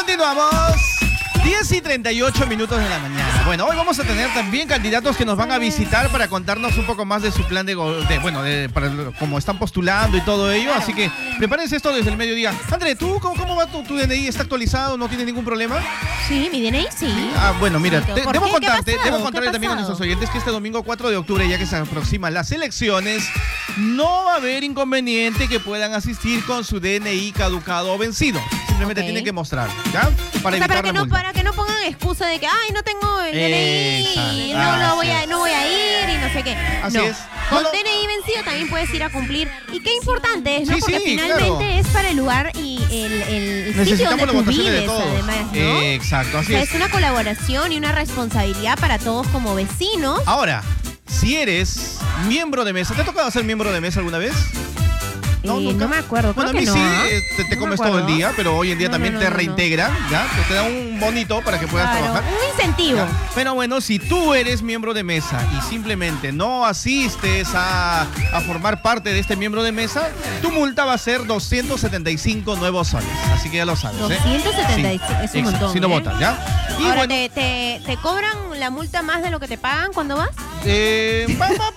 Continuamos. 10:38 de la mañana. Bueno, hoy vamos a tener también candidatos que nos van a visitar para contarnos un poco más de su plan para cómo están postulando y todo ello. Así que prepárense esto desde el mediodía. André, ¿tú cómo va tu DNI? ¿Está actualizado? ¿No tiene ningún problema? Sí, mi DNI sí. Bueno, mira, debo contarle ¿Qué también a nuestros oyentes que este domingo 4 de octubre, ya que se aproximan las elecciones, no va a haber inconveniente que puedan asistir con su DNI caducado o vencido. Simplemente tienen que mostrar, ¿ya? Para que no pongan excusa de que, ay, no tengo el DNI, no voy a ir y no sé qué. Así es. Con DNI vencido también puedes ir a cumplir. Y qué importante es, ¿no? Sí, porque finalmente es para el lugar y el sitio donde tú vives, además, ¿no? Exacto, así es. Es una colaboración y una responsabilidad para todos como vecinos. Ahora, si eres miembro de mesa, ¿te ha tocado ser miembro de mesa alguna vez? No me acuerdo. Bueno, a mí sí, te comes todo el día, pero hoy en día también te reintegran, ¿ya? Te da un bonito para que puedas trabajar. Un incentivo. ¿Ya? Pero bueno, si tú eres miembro de mesa y simplemente no asistes a formar parte de este miembro de mesa, tu multa va a ser 275 nuevos soles. Así que ya lo sabes, 275, es un montón. Si no votas, ¿ya? Y ahora, bueno, ¿te cobran la multa más de lo que te pagan cuando vas? Va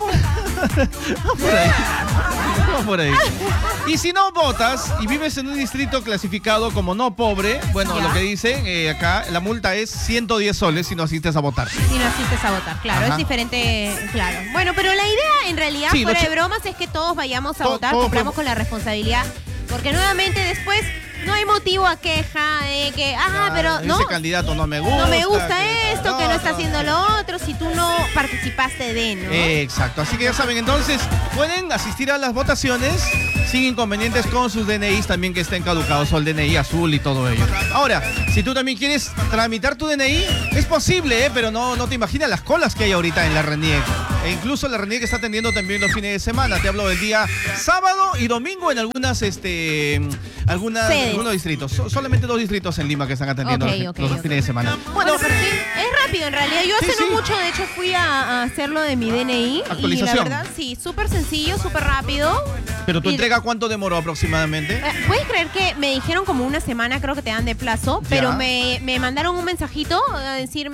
por ahí. Y si no votas y vives en un distrito clasificado como no pobre, bueno, lo que dicen acá, la multa es 110 soles si no asistes a votar. Si no asistes a votar, claro, es diferente, claro. Bueno, pero la idea en realidad, fuera de bromas, es que todos vayamos a votar, cumplamos con la responsabilidad, porque nuevamente después no hay motivo a queja de que, pero no. Ese candidato no me gusta. No me gusta que no está haciendo lo otro, si tú no participaste de, ¿no? Exacto, así que ya saben, entonces pueden asistir a las votaciones sin inconvenientes con sus DNIs también que estén caducados o el DNI azul y todo ello. Ahora, si tú también quieres tramitar tu DNI, es posible, pero no te imaginas las colas que hay ahorita en la RENIEC. E incluso la RENIEC está atendiendo también los fines de semana. Te hablo del día sábado y domingo en algunos distritos. Solamente 2 distritos en Lima que están atendiendo los fines de semana. Bueno, pero sí, es rápido en realidad. Yo hace no mucho, de hecho, fui a hacerlo de mi DNI. Actualización. Y la verdad, sí, súper sencillo, súper rápido. ¿Pero tu entrega cuánto demoró aproximadamente? ¿Puedes creer que me dijeron como una semana, creo que te dan de plazo, pero me mandaron un mensajito a decirme